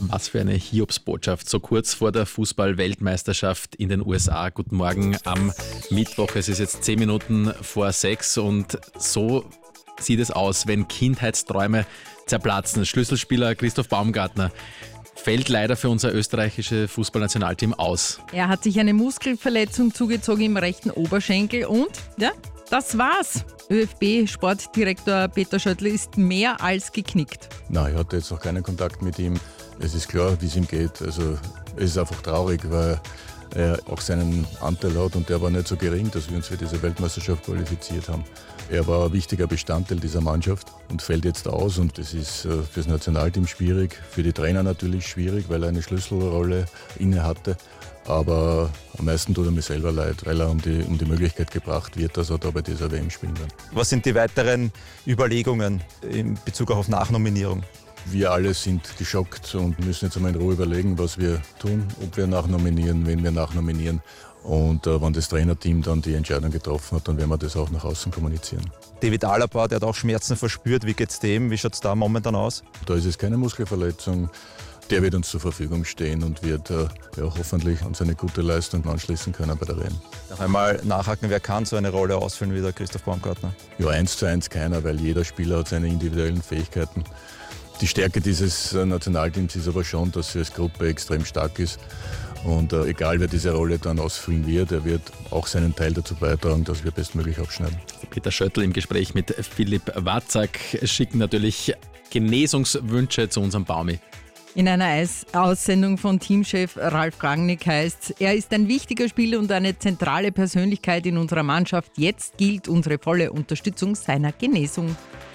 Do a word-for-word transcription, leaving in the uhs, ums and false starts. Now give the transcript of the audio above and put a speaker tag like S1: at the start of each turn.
S1: Was für eine Hiobsbotschaft, so kurz vor der Fußball-Weltmeisterschaft in den U S A. Guten Morgen am Mittwoch, es ist jetzt zehn Minuten vor sechs und so sieht es aus, wenn Kindheitsträume zerplatzen. Schlüsselspieler Christoph Baumgartner fällt leider für unser österreichisches Fußballnationalteam aus.
S2: Er hat sich eine Muskelverletzung zugezogen im rechten Oberschenkel und, ja, das war's. ÖFB-Sportdirektor Peter Schöttl ist mehr als geknickt.
S3: Nein, ich hatte jetzt noch keinen Kontakt mit ihm. Es ist klar, wie es ihm geht. Also, es ist einfach traurig, weil er auch seinen Anteil hat und der war nicht so gering, dass wir uns für diese Weltmeisterschaft qualifiziert haben. Er war ein wichtiger Bestandteil dieser Mannschaft und fällt jetzt aus und das ist für das Nationalteam schwierig, für die Trainer natürlich schwierig, weil er eine Schlüsselrolle inne hatte. Aber am meisten tut er mir selber leid, weil er um die, um die Möglichkeit gebracht wird, dass er da bei dieser W M spielen kann.
S4: Was sind die weiteren Überlegungen in Bezug auf Nachnominierung?
S3: Wir alle sind geschockt und müssen jetzt einmal in Ruhe überlegen, was wir tun, ob wir nachnominieren, wen wir nachnominieren. Und äh, wenn das Trainerteam dann die Entscheidung getroffen hat, dann werden wir das auch nach außen kommunizieren.
S4: David Alaba, der hat auch Schmerzen verspürt. Wie geht's dem? Wie schaut's da momentan aus?
S3: Da ist es keine Muskelverletzung. Der wird uns zur Verfügung stehen und wird äh, ja, hoffentlich uns eine gute Leistung anschließen können bei der W M.
S4: Noch einmal nachhaken, wer kann so eine Rolle ausfüllen wie der Christoph Baumgartner?
S3: Ja, eins zu eins keiner, weil jeder Spieler hat seine individuellen Fähigkeiten. Die Stärke dieses Nationalteams ist aber schon, dass sie als Gruppe extrem stark ist. Und äh, egal, wer diese Rolle dann ausfüllen wird, er wird auch seinen Teil dazu beitragen, dass wir bestmöglich abschneiden.
S1: Peter Schöttl im Gespräch mit Philipp Watzak schicken natürlich Genesungswünsche zu unserem Baumi.
S2: In einer Aussendung von Teamchef Ralf Rangnick heißt, er ist ein wichtiger Spieler und eine zentrale Persönlichkeit in unserer Mannschaft. Jetzt gilt unsere volle Unterstützung seiner Genesung.